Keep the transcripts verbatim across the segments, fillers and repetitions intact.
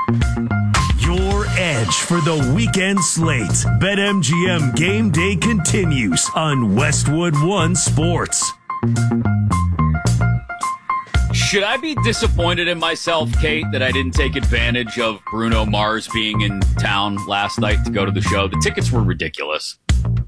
Your edge for the weekend slate. BetMGM Game Day continues on Westwood One Sports. Should I be disappointed in myself, Kate, that I didn't take advantage of Bruno Mars being in town last night to go to the show? The tickets were ridiculous.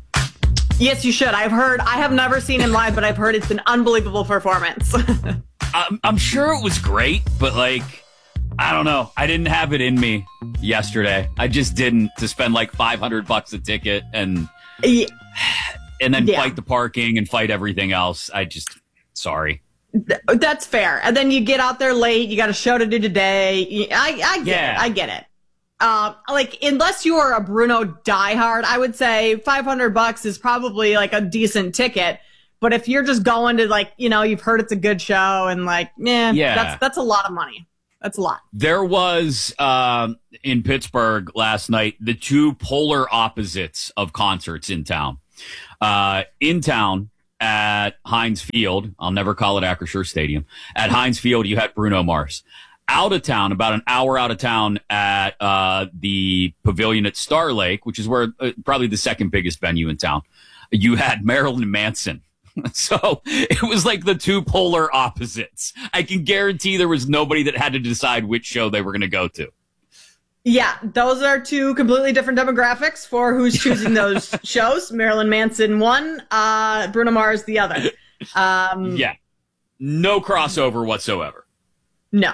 Yes, you should. I've heard, I have never seen him live, but I've heard it's an unbelievable performance. I'm, I'm sure it was great, but like, I don't know. I didn't have it in me yesterday. I just didn't, to spend like five hundred bucks a ticket and yeah. and then yeah. fight the parking and fight everything else. I just, sorry. That's fair. And then you get out there late. You got a show to do today. I, I get yeah. it. I get it. Um, like, unless you are a Bruno diehard, I would say five hundred bucks is probably like a decent ticket. But if you're just going to, like, you know, you've heard it's a good show and like, eh, yeah, that's, that's a lot of money. That's a lot. There was, um, in Pittsburgh last night, the two polar opposites of concerts in town. Uh, in town, at Heinz Field, I'll never call it Acrisure Stadium. At Heinz Field, you had Bruno Mars. Out of town, about an hour out of town, at uh, the Pavilion at Star Lake, which is where uh, probably the second biggest venue in town, you had Marilyn Manson. So it was like the two polar opposites. I can guarantee there was nobody that had to decide which show they were going to go to. Yeah, those are two completely different demographics for who's choosing those shows. Marilyn Manson one, uh, Bruno Mars the other. Um, yeah, no crossover whatsoever. No.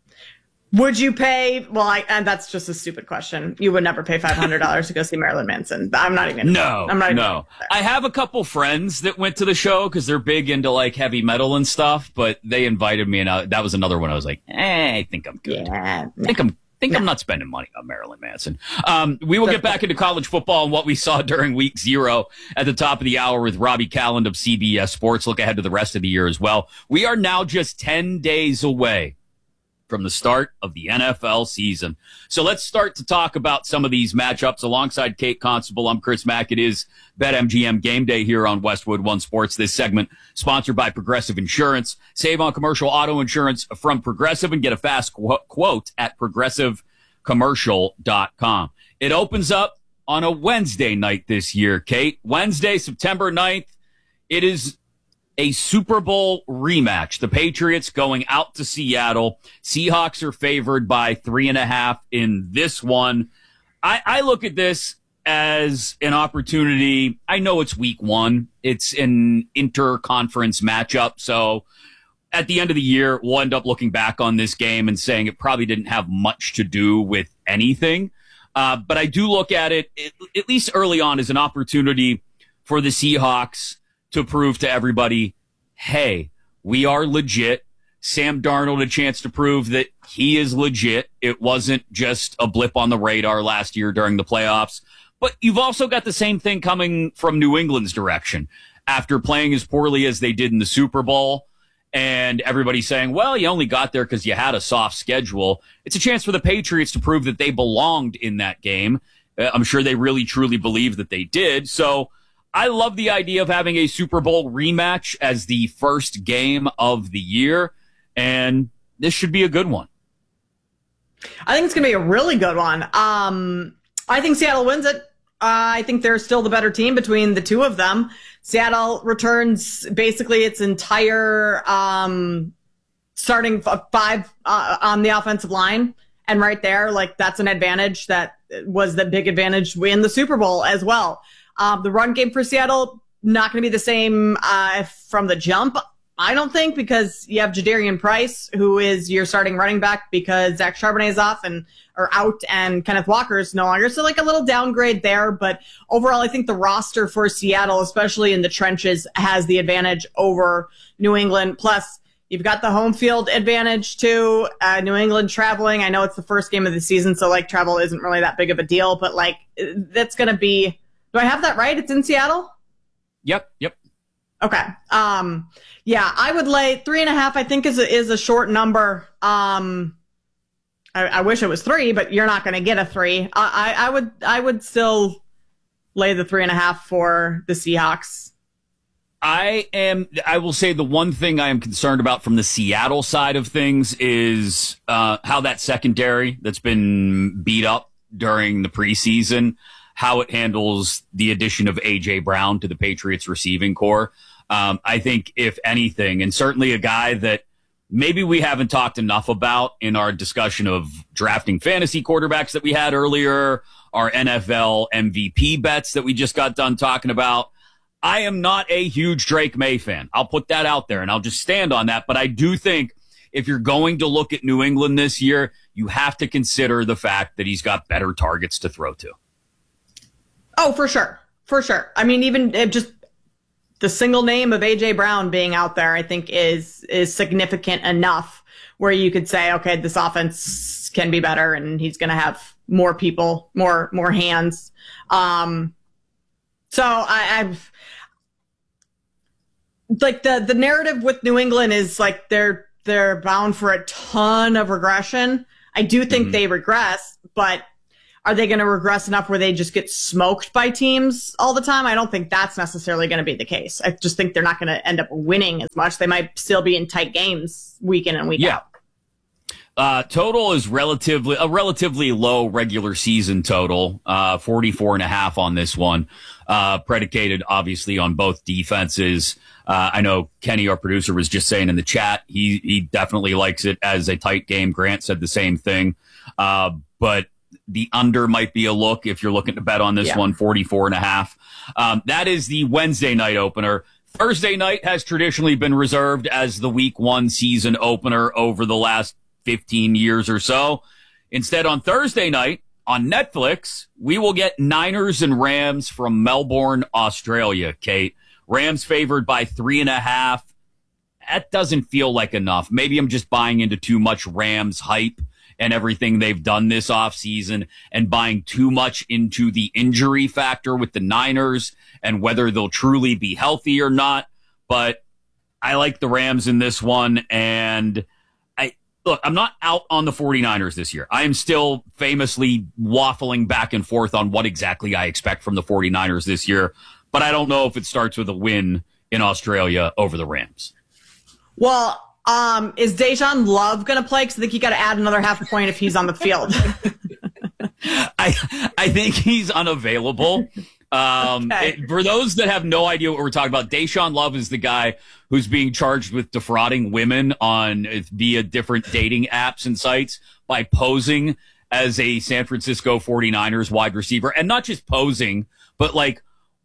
Would you pay? Well, I, and that's just a stupid question. You would never pay five hundred dollars to go see Marilyn Manson. I'm not even. No, I'm not even no. I have a couple friends that went to the show because they're big into like heavy metal and stuff. But they invited me, and I, that was another one. I was like, eh, I think I'm good. Yeah, I think I'm. think no. I'm not spending money on Marilyn Manson. Um, we will get back into college football and what we saw during week zero at the top of the hour with Robbie Calland of C B S Sports. Look ahead to the rest of the year as well. We are now just ten days away from the start of the N F L season. So let's start to talk about some of these matchups. Alongside Kate Constable, I'm Chris Mack. It is BetMGM Game Day here on Westwood One Sports. This segment sponsored by Progressive Insurance. Save on commercial auto insurance from Progressive and get a fast qu- quote at progressive commercial dot com. It opens up on a Wednesday night this year, Kate. Wednesday, September ninth. It is a Super Bowl rematch. The Patriots going out to Seattle. Seahawks are favored by three and a half in this one. I, I look at this as an opportunity. I know it's week one. It's an inter-conference matchup. So at the end of the year, we'll end up looking back on this game and saying it probably didn't have much to do with anything. Uh, but I do look at it, at least early on, as an opportunity for the Seahawks to prove to everybody, hey, we are legit. Sam Darnold a chance to prove that he is legit. It wasn't just a blip on the radar last year during the playoffs. But you've also got the same thing coming from New England's direction. After playing as poorly as they did in the Super Bowl, and everybody saying, well, you only got there because you had a soft schedule. It's a chance for the Patriots to prove that they belonged in that game. Uh, I'm sure they really, truly believe that they did. So I love the idea of having a Super Bowl rematch as the first game of the year, and this should be a good one. I think it's going to be a really good one. Um, I think Seattle wins it. Uh, I think they're still the better team between the two of them. Seattle returns basically its entire um, starting five uh, on the offensive line. And right there, like, that's an advantage that was the big advantage in the Super Bowl as well. Um, the run game for Seattle, not going to be the same uh, from the jump, I don't think, because you have Jadarian Price, who is your starting running back because Zach Charbonnet is off and or out, and Kenneth Walker is no longer. So like a little downgrade there. But overall, I think the roster for Seattle, especially in the trenches, has the advantage over New England. Plus, you've got the home field advantage too. Uh, New England traveling. I know it's the first game of the season, so like travel isn't really that big of a deal. But like that's going to be. Do I have that right? It's in Seattle? Yep, yep. Okay. Um, yeah, I would lay three and a half, I think is a, is a short number. Um, I, I wish it was three, but you're not going to get a three. I, I, I would, I would still lay the three and a half for the Seahawks. I am, I will say the one thing I am concerned about from the Seattle side of things is uh, how that secondary that's been beat up during the preseason, how it handles the addition of A J Brown to the Patriots receiving core. Um, I think if anything, and certainly a guy that maybe we haven't talked enough about in our discussion of drafting fantasy quarterbacks that we had earlier, our N F L M V P bets that we just got done talking about. I am not a huge Drake May fan. I'll put that out there and I'll just stand on that. But I do think if you're going to look at New England this year, you have to consider the fact that he's got better targets to throw to. Oh, for sure. For sure. I mean, even just the single name of A J Brown being out there, I think is, is significant enough where you could say, okay, this offense can be better and he's going to have more people, more, more hands. Um, so I, I've like the, the narrative with New England is like they're, they're bound for a ton of regression. I do think mm-hmm. they regress, but are they going to regress enough where they just get smoked by teams all the time? I don't think that's necessarily going to be the case. I just think they're not going to end up winning as much. They might still be in tight games week in and week yeah. out. Uh, total is relatively a relatively low regular season total, uh, forty-four and a half on this one, uh, predicated obviously on both defenses. Uh, I know Kenny, our producer, was just saying in the chat, he, he definitely likes it as a tight game. Grant said the same thing. Uh, but the under might be a look if you're looking to bet on this yeah. one, forty-four and a half. Um, that is the Wednesday night opener. Thursday night has traditionally been reserved as the week one season opener over the last fifteen years or so. Instead, on Thursday night on Netflix, we will get Niners and Rams from Melbourne, Australia, Kate. Rams favored by three and a half. That doesn't feel like enough. Maybe I'm just buying into too much Rams hype and everything they've done this offseason and buying too much into the injury factor with the Niners and whether they'll truly be healthy or not. But I like the Rams in this one. And I look, I'm not out on the 49ers this year. I am still famously waffling back and forth on what exactly I expect from the 49ers this year. But I don't know if it starts with a win in Australia over the Rams. Well, Um, is Dejan Love going to play? Because I think you got to add another half a point if he's on the field. I I think he's unavailable. Um, okay. it, for those that have no idea what we're talking about, Dejan Love is the guy who's being charged with defrauding women on via different dating apps and sites by posing as a San Francisco 49ers wide receiver, and not just posing, but like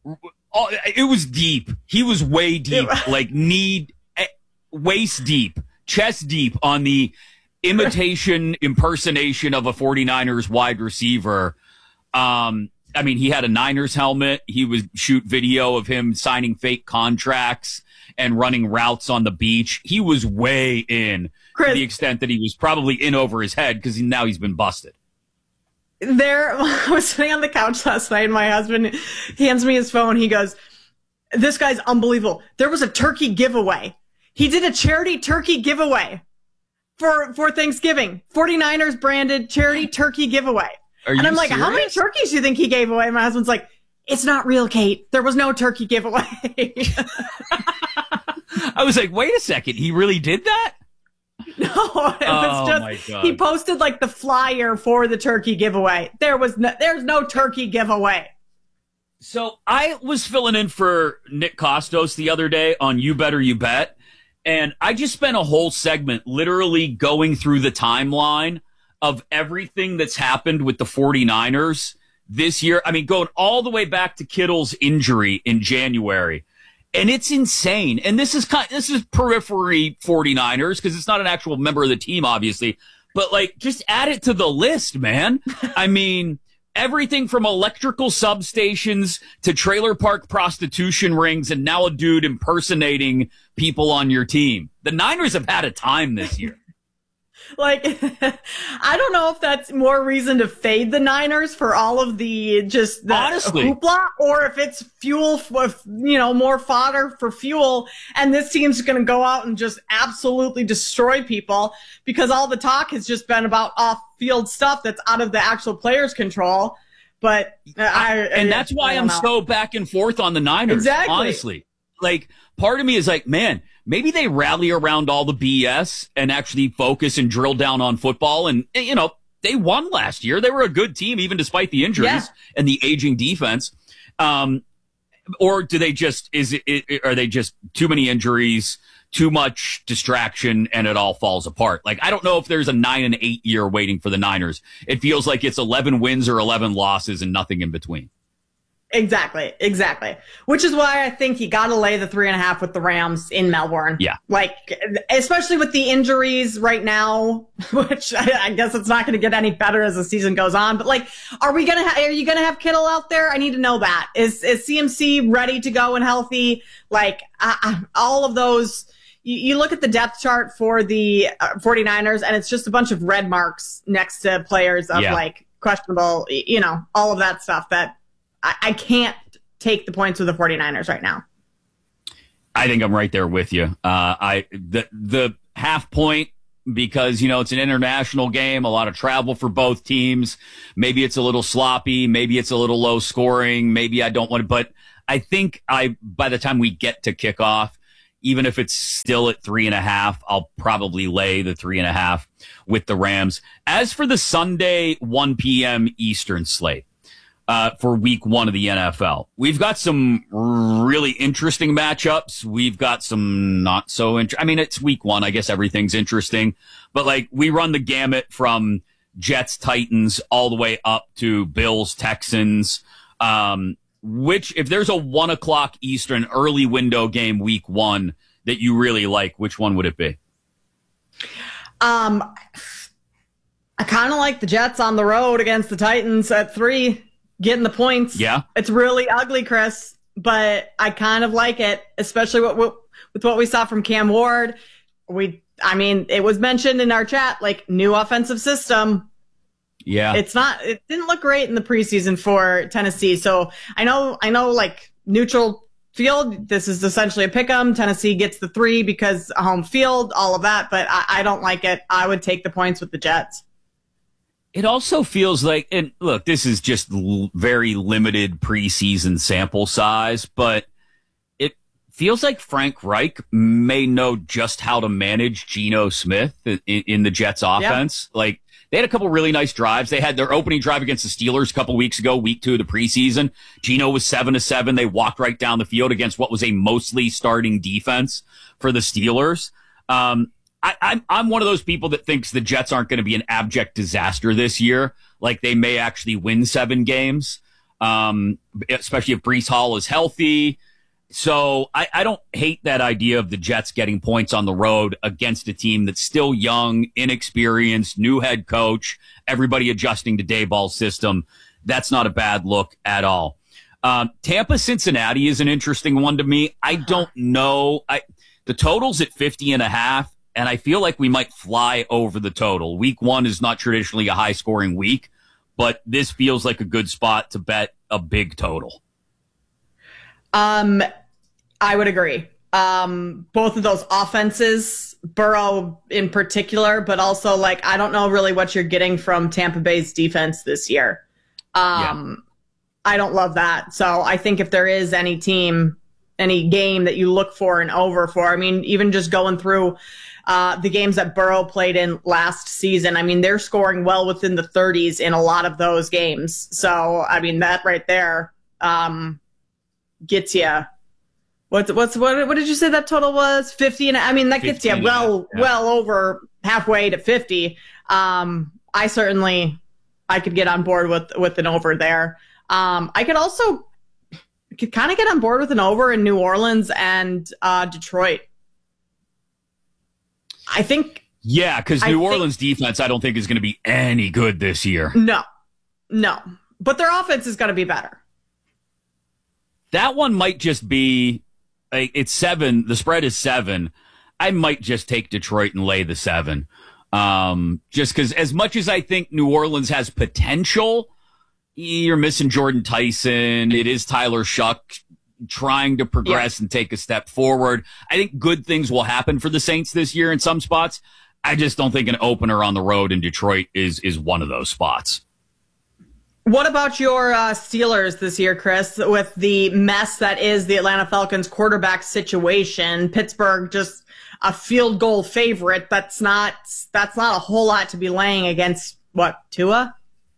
it was deep. He was way deep, like knee. Waist deep, chest deep on the imitation impersonation of a 49ers wide receiver. Um, I mean, he had a Niners helmet. He would shoot video of him signing fake contracts and running routes on the beach. He was way in Chris, to the extent that he was probably in over his head because now he's been busted. There, I was sitting on the couch last night and my husband hands me his phone. He goes, "This guy's unbelievable. There was a turkey giveaway. He did a charity turkey giveaway for, for Thanksgiving. 49ers branded charity turkey giveaway." Are and you I'm like, serious? "How many turkeys do you think he gave away?" My husband's like, "It's not real, Kate. There was no turkey giveaway." I was like, wait a second. He really did that? No, it was oh just, my God. He posted like the flyer for the turkey giveaway. There was no, there's no turkey giveaway. So I was filling in for Nick Costos the other day on You Better You Bet. And I just spent a whole segment literally going through the timeline of everything that's happened with the 49ers this year. I mean, going all the way back to Kittle's injury in January. And it's insane. And this is kind this is periphery 49ers because it's not an actual member of the team, obviously. But, like, just add it to the list, man. I mean, everything from electrical substations to trailer park prostitution rings and now a dude impersonating people on your team. The Niners have had a time this year. Like, I don't know if that's more reason to fade the Niners for all of the just the Honestly. hoopla, or if it's fuel, with, you know, more fodder for fuel, and this team's going to go out and just absolutely destroy people because all the talk has just been about off-field stuff that's out of the actual players' control. But I, and that's why I'm know. so back and forth on the Niners. Exactly. Honestly. like, part of me is like, man, maybe they rally around all the B S and actually focus and drill down on football. And, you know, they won last year. They were a good team, even despite the injuries yeah. and the aging defense. Um, or do they just, is it, it, are they just too many injuries, too much distraction, and it all falls apart? Like, I don't know if there's a nine and eight year waiting for the Niners. It feels like it's eleven wins or eleven losses and nothing in between. Exactly, exactly. Which is why I think you got to lay the three and a half with the Rams in Melbourne. Yeah. Like, especially with the injuries right now, which I, I guess it's not going to get any better as the season goes on. But like, are we going to, ha- are you going to have Kittle out there? I need to know that. Is, is C M C ready to go and healthy? Like, I, I, all of those, you, you look at the depth chart for the uh, 49ers and it's just a bunch of red marks next to players of yeah. like questionable, you know, all of that stuff that, I can't take the points with the 49ers right now. I think I'm right there with you. Uh, I the the half point, because, you know, it's an international game, a lot of travel for both teams. Maybe it's a little sloppy. Maybe it's a little low scoring. Maybe I don't want to, but I think I, by the time we get to kickoff, even if it's still at three and a half, I'll probably lay the three and a half with the Rams. As for the Sunday one p.m. Eastern slate, Uh, for week one of the N F L, we've got some really interesting matchups. We've got some not so interesting. I mean, it's week one. I guess everything's interesting, but like, we run the gamut from Jets, Titans, all the way up to Bills, Texans. Um, which, if there's a one o'clock Eastern early window game week one that you really like, which one would it be? Um, I kind of like the Jets on the road against the Titans at three. Getting the points. Yeah. It's really ugly, Chris, but I kind of like it, especially what, what, with what we saw from Cam Ward. We, I mean, it was mentioned in our chat, like, new offensive system. Yeah. It's not, it didn't look great in the preseason for Tennessee. So I know, I know, like, neutral field, this is essentially a pick 'em. Tennessee gets the three because home field, all of that, but I, I don't like it. I would take the points with the Jets. It also feels like, and look, this is just l- very limited preseason sample size, but it feels like Frank Reich may know just how to manage Geno Smith in, in the Jets offense. Yeah. Like, they had a couple really nice drives. They had their opening drive against the Steelers a couple weeks ago, week two of the preseason. Geno was seven to seven. They walked right down the field against what was a mostly starting defense for the Steelers. Um, I, I'm, I'm one of those people that thinks the Jets aren't going to be an abject disaster this year. Like, they may actually win seven games, um, especially if Breece Hall is healthy. So I, I don't hate that idea of the Jets getting points on the road against a team that's still young, inexperienced, new head coach, everybody adjusting to Daboll's system. That's not a bad look at all. Um, Tampa Cincinnati is an interesting one to me. I don't know. I, the total's at fifty and a half. And I feel like we might fly over the total. Week one is not traditionally a high-scoring week, but this feels like a good spot to bet a big total. Um, I would agree. Um, both of those offenses, Burrow in particular, but also, like, I don't know really what you're getting from Tampa Bay's defense this year. Um, yeah. I don't love that. So I think if there is any team, any game that you look for an over for, I mean, even just going through Uh, the games that Burrow played in last season, I mean, they're scoring well within the thirties in a lot of those games. So, I mean, that right there um, gets you. What's what's what? What did you say that total was? fifty, and I mean, that gets you well, yeah. well over halfway to fifty. Um, I certainly, I could get on board with with an over there. Um, I could also could kind of get on board with an over in New Orleans and uh, Detroit. I think. Yeah, because New think, Orleans defense, I don't think is going to be any good this year. No, no. But their offense is going to be better. That one might just be, like, it's seven. The spread is seven. I might just take Detroit and lay the seven. Um, just because as much as I think New Orleans has potential, you're missing Jordan Tyson. It is Tyler Shuck trying to progress yeah. and take a step forward. I think good things will happen for the Saints this year in some spots. I just don't think an opener on the road in Detroit is is one of those spots. What about your uh, Steelers this year, Chris, with the mess that is the Atlanta Falcons quarterback situation? Pittsburgh just a field goal favorite. That's not that's not a whole lot to be laying against, what, Tua?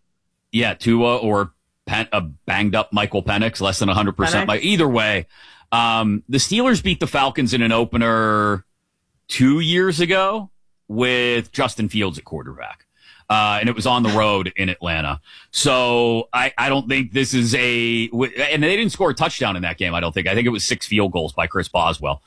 Yeah, Tua or Pen, a banged up Michael Penix, less than one hundred percent. Penix? Either way, um, the Steelers beat the Falcons in an opener two years ago with Justin Fields at quarterback. Uh, and it was on the road in Atlanta. So I, I don't think this is a, and they didn't score a touchdown in that game. I don't think, I think it was six field goals by Chris Boswell.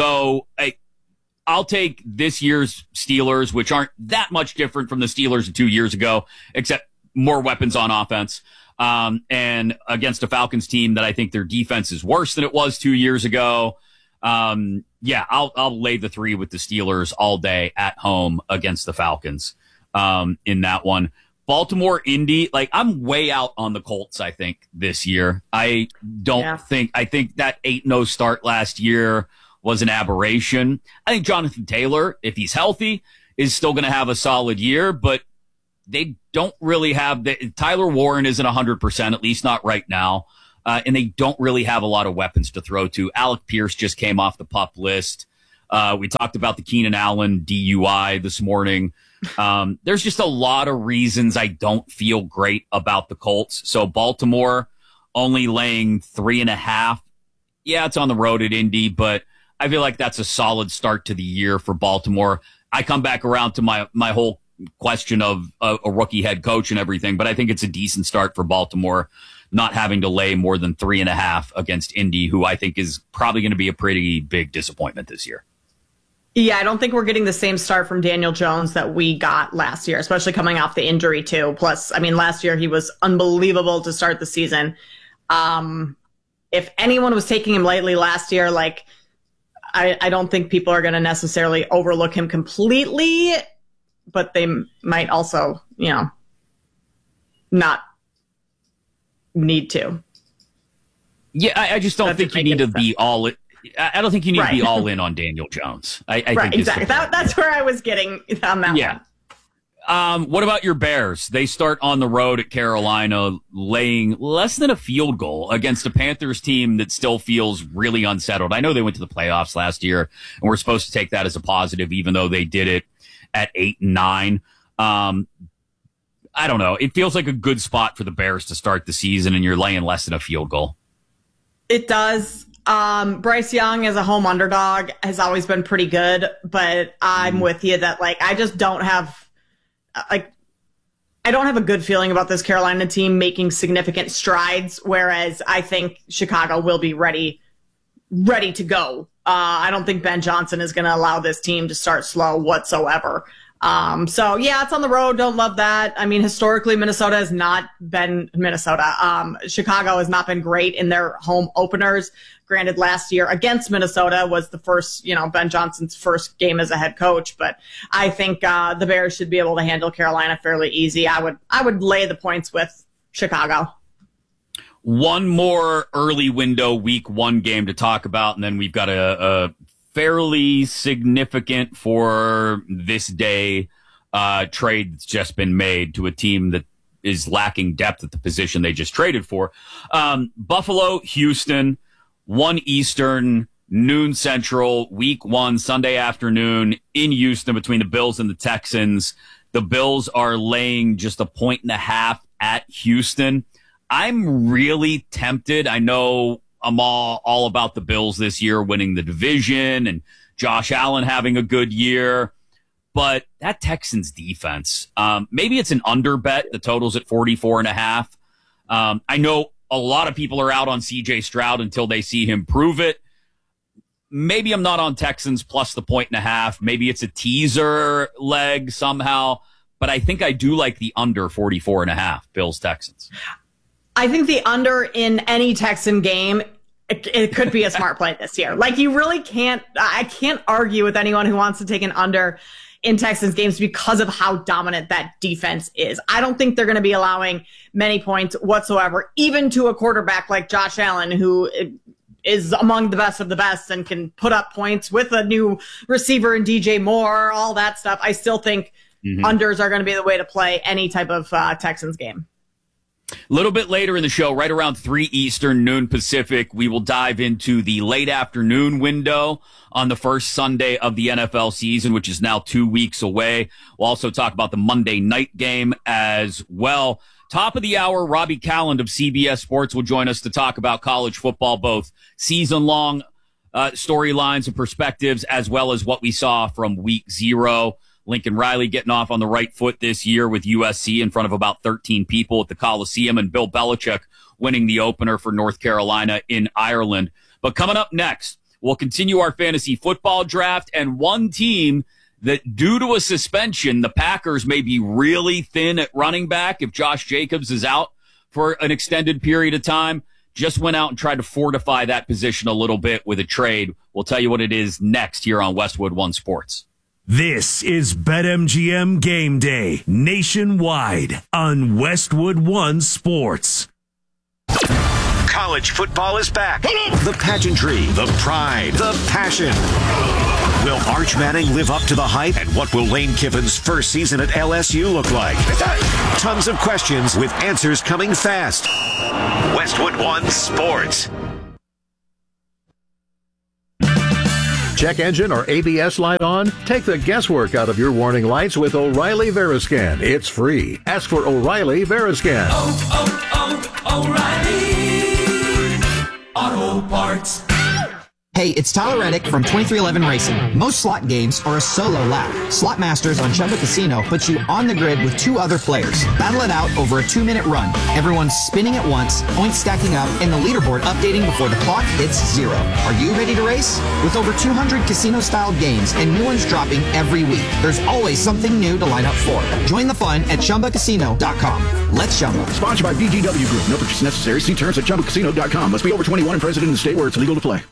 So I, I'll take this year's Steelers, which aren't that much different from the Steelers of two years ago, except more weapons on offense. Um, and against a Falcons team that I think their defense is worse than it was two years ago. Um, yeah, I'll, I'll lay the three with the Steelers all day at home against the Falcons. Um, in that one, Baltimore, Indy, like I'm way out on the Colts, I think this year. I don't yeah. think, I think that eight and oh start last year was an aberration. I think Jonathan Taylor, if he's healthy, is still going to have a solid year, but they don't really have the, Tyler Warren isn't a hundred percent, at least not right now. Uh, and they don't really have a lot of weapons to throw to. Alec Pierce just came off the PUP list. Uh, we talked about the Keenan Allen D U I this morning. Um, there's just a lot of reasons I don't feel great about the Colts. So Baltimore only laying three and a half. Yeah, it's on the road at Indy, but I feel like that's a solid start to the year for Baltimore. I come back around to my, my whole question of a, a rookie head coach and everything, but I think it's a decent start for Baltimore, not having to lay more than three and a half against Indy, who I think is probably going to be a pretty big disappointment this year. Yeah, I don't think we're getting the same start from Daniel Jones that we got last year, especially coming off the injury too. Plus, I mean, last year he was unbelievable to start the season. Um, if anyone was taking him lightly last year, like I, I don't think people are going to necessarily overlook him completely, but they might also, you know, not need to. Yeah, I, I just don't That's think you need to be all I don't think you need right. to be all in on Daniel Jones. I, I right, think exactly. That, that's where I was getting on that yeah. one. Um, what about your Bears? They start on the road at Carolina, laying less than a field goal against a Panthers team that still feels really unsettled. I know they went to the playoffs last year, and we're supposed to take that as a positive, even though they did it at eight and nine. Um, I don't know. It feels like a good spot for the Bears to start the season, and you're laying less than a field goal. It does. Um, Bryce Young as a home underdog has always been pretty good, but I'm mm. with you that like, I just don't have like, I don't have a good feeling about this Carolina team making significant strides. Whereas I think Chicago will be ready, ready to go. Uh, I don't think Ben Johnson is going to allow this team to start slow whatsoever. Um, so yeah, it's on the road. Don't love that. I mean, historically, Minnesota has not been Minnesota. Um, Chicago has not been great in their home openers. Granted, last year against Minnesota was the first, you know, Ben Johnson's first game as a head coach, but I think, uh, the Bears should be able to handle Carolina fairly easy. I would, I would lay the points with Chicago. One more early window week one game to talk about, and then we've got a, a fairly significant for this day uh, trade that's just been made to a team that is lacking depth at the position they just traded for. Um, Buffalo, Houston, one Eastern, noon Central, week one, Sunday afternoon in Houston between the Bills and the Texans. The Bills are laying just a point and a half at Houston. I'm really tempted. I know I'm all, all about the Bills this year winning the division and Josh Allen having a good year. But that Texans defense, um, maybe it's an under bet. The total's at forty-four and a half. Um, I know a lot of people are out on C J Stroud until they see him prove it. Maybe I'm not on Texans plus the point and a half. Maybe it's a teaser leg somehow. But I think I do like the under forty-four and a half, Bills Texans. I think the under in any Texan game, it, it could be a smart play this year. Like you really can't, I can't argue with anyone who wants to take an under in Texans games because of how dominant that defense is. I don't think they're going to be allowing many points whatsoever, even to a quarterback like Josh Allen, who is among the best of the best and can put up points with a new receiver in D J Moore, all that stuff. I still think mm-hmm. unders are going to be the way to play any type of uh, Texans game. A little bit later in the show, right around three Eastern, noon Pacific, we will dive into the late afternoon window on the first Sunday of the N F L season, which is now two weeks away. We'll also talk about the Monday night game as well. Top of the hour, Robbie Calland of C B S Sports will join us to talk about college football, both season-long uh, storylines and perspectives, as well as what we saw from week zero. Lincoln Riley getting off on the right foot this year with U S C in front of about thirteen people at the Coliseum, and Bill Belichick winning the opener for North Carolina in Ireland. But coming up next, we'll continue our fantasy football draft, and one team that, due to a suspension, the Packers may be really thin at running back if Josh Jacobs is out for an extended period of time, just went out and tried to fortify that position a little bit with a trade. We'll tell you what it is next here on Westwood One Sports. This is BetMGM Game Day nationwide on Westwood One Sports. College football is back. The pageantry, the pride, the passion. Will Arch Manning live up to the hype? And what will Lane Kiffin's first season at L S U look like? Tons of questions with answers coming fast. Westwood One Sports. Check engine or A B S light on? Take the guesswork out of your warning lights with O'Reilly Veriscan. It's free. Ask for O'Reilly Veriscan. Oh, oh, oh, O'Reilly Auto Parts. Hey, it's Tyler Reddick from twenty-three eleven Racing. Most slot games are a solo lap. Slot Masters on Chumba Casino puts you on the grid with two other players. Battle it out over a two-minute run. Everyone's spinning at once, points stacking up, and the leaderboard updating before the clock hits zero. Are you ready to race? With over two hundred casino-style games and new ones dropping every week, there's always something new to line up for. Join the fun at Chumba Casino dot com. Let's Chumba. Sponsored by B G W Group. No purchase necessary. See terms at Chumba Casino dot com. Must be over twenty-one and present in the state where it's legal to play.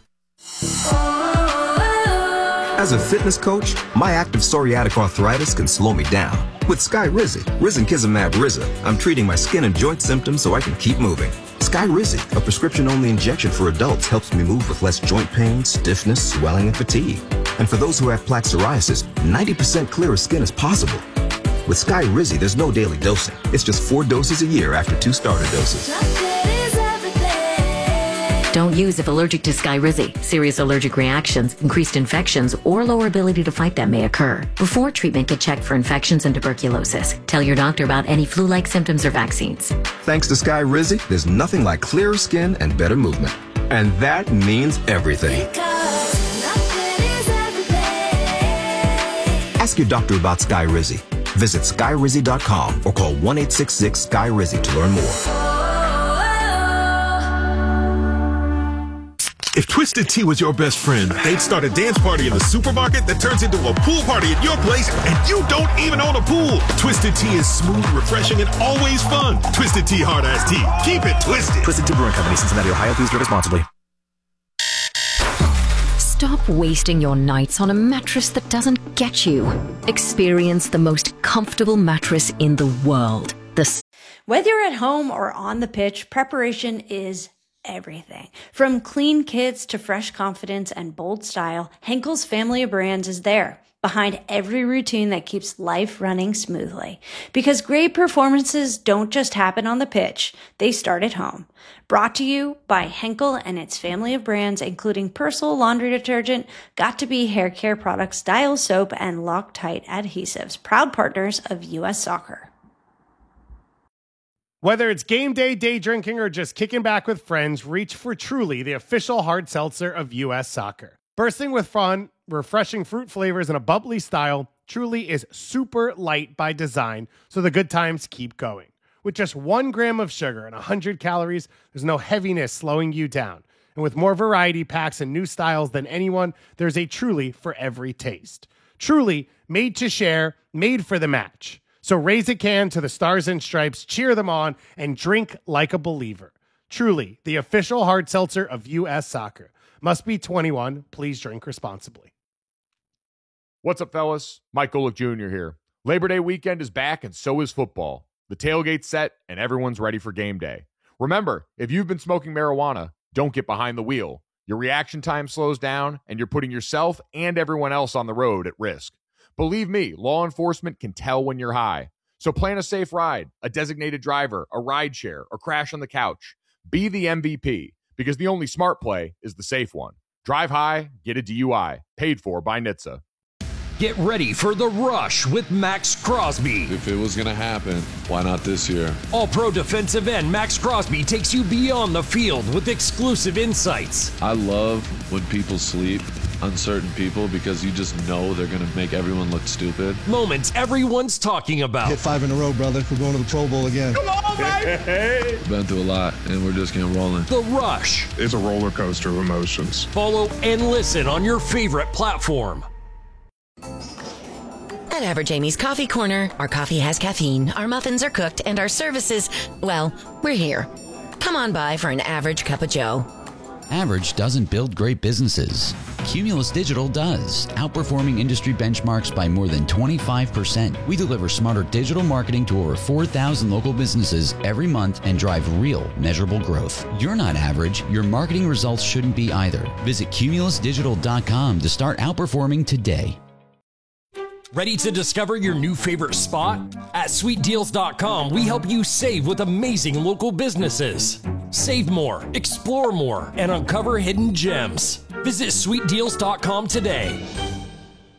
As a fitness coach, my active psoriatic arthritis can slow me down. With Skyrizi, Risankizumab Riza, I'm treating my skin and joint symptoms so I can keep moving. Skyrizi, a prescription-only injection for adults, helps me move with less joint pain, stiffness, swelling, and fatigue. And for those who have plaque psoriasis, ninety percent clearer skin is possible. With Skyrizi, there's no daily dosing. It's just four doses a year after two starter doses. Don't use if allergic to Skyrizi. Serious allergic reactions, increased infections, or lower ability to fight them may occur. Before treatment, get checked for infections and tuberculosis. Tell your doctor about any flu-like symptoms or vaccines. Thanks to Skyrizi, there's nothing like clearer skin and better movement. And that means everything. Ask your doctor about Skyrizi. Visit Skyrizi dot com or call one eight six six Sky Rizi to learn more. If Twisted Tea was your best friend, they'd start a dance party in the supermarket that turns into a pool party at your place, and you don't even own a pool. Twisted Tea is smooth, refreshing, and always fun. Twisted Tea Hard Ass Tea. Keep it twisted. Twisted Tea Brewing Company, Cincinnati, Ohio. Please drink responsibly. Stop wasting your nights on a mattress that doesn't get you. Experience the most comfortable mattress in the world. The Whether you're at home or on the pitch, preparation is everything. From clean kits to fresh confidence and bold style, Henkel's family of brands is there, behind every routine that keeps life running smoothly. Because great performances don't just happen on the pitch, they start at home. Brought to you by Henkel and its family of brands, including Persil laundry detergent, Got2b hair care products, Dial soap, and Loctite adhesives, proud partners of U S Soccer. Whether it's game day, day drinking, or just kicking back with friends, reach for Truly, the official hard seltzer of U S Soccer. Bursting with fun, refreshing fruit flavors, and a bubbly style, Truly is super light by design, so the good times keep going. With just one gram of sugar and one hundred calories, there's no heaviness slowing you down. And with more variety packs and new styles than anyone, there's a Truly for every taste. Truly, made to share, made for the match. So raise a can to the Stars and Stripes, cheer them on, and drink like a believer. Truly, the official hard seltzer of U S Soccer. Must be twenty-one. Please drink responsibly. What's up, fellas? Mike Golick Junior here. Labor Day weekend is back, and so is football. The tailgate's set, and everyone's ready for game day. Remember, if you've been smoking marijuana, don't get behind the wheel. Your reaction time slows down, and you're putting yourself and everyone else on the road at risk. Believe me, law enforcement can tell when you're high. So plan a safe ride, a designated driver, a ride share, or crash on the couch. Be the M V P, because the only smart play is the safe one. Drive high, get a D U I. Paid for by N H T S A. Get ready for the rush with Max Crosby. If it was going to happen, why not this year? All-pro defensive end Max Crosby takes you beyond the field with exclusive insights. I love when people sleep on certain people because you just know they're going to make everyone look stupid. Moments everyone's talking about. Hit five in a row, brother. We're going to the Pro Bowl again. Come on, baby! Been through a lot, and we're just getting rolling. The Rush. It's a roller coaster of emotions. Follow and listen on your favorite platform. At Average Amy's Coffee Corner, our coffee has caffeine, our muffins are cooked, and our services, well, we're here. Come on by for an average cup of joe. Average doesn't build great businesses. Cumulus Digital does, outperforming industry benchmarks by more than twenty-five percent. We deliver smarter digital marketing to over four thousand local businesses every month and drive real, measurable growth. You're not average. Your marketing results shouldn't be either. Visit cumulus digital dot com to start outperforming today. Ready to discover your new favorite spot? At sweet deals dot com, we help you save with amazing local businesses. Save more, explore more, and uncover hidden gems. Visit sweet deals dot com today.